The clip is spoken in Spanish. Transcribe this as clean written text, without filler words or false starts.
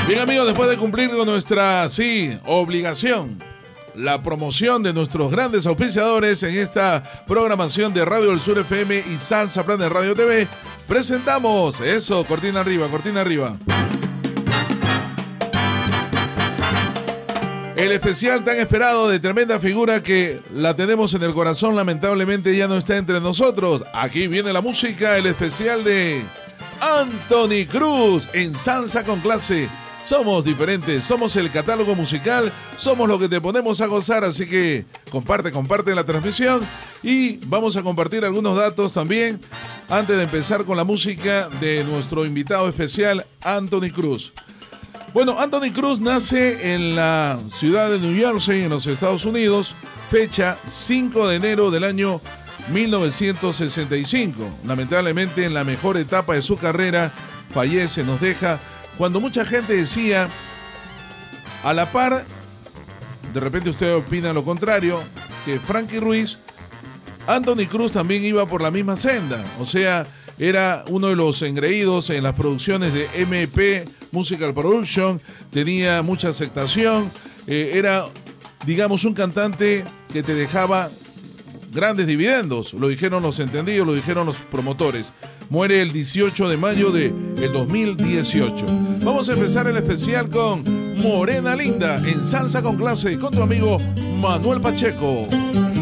Bien, amigos, después de cumplir con nuestra, obligación, la promoción de nuestros grandes auspiciadores en esta programación de Radio del Sur FM y Salsa Planet Radio TV, presentamos eso, cortina arriba, cortina arriba. El especial tan esperado de tremenda figura que la tenemos en el corazón, lamentablemente ya no está entre nosotros. Aquí viene la música, el especial de Anthony Cruz en Salsa con Clase. Somos diferentes, somos el catálogo musical, somos lo que te ponemos a gozar, así que comparte la transmisión y vamos a compartir algunos datos también antes de empezar con la música de nuestro invitado especial, Anthony Cruz. Bueno, Anthony Cruz nace en la ciudad de New Jersey, en los Estados Unidos, fecha 5 de enero del año 1965. Lamentablemente, en la mejor etapa de su carrera, fallece, nos deja, cuando mucha gente decía, a la par, de repente usted opina lo contrario, que Frankie Ruiz, Anthony Cruz también iba por la misma senda, o sea, era uno de los engreídos en las producciones de MP Musical Production, tenía mucha aceptación, era, digamos, un cantante que te dejaba grandes dividendos, lo dijeron los entendidos, lo dijeron los promotores. Muere el 18 de mayo del 2018. Vamos a empezar el especial con Morena Linda en Salsa con Clase con tu amigo Manuel Pacheco.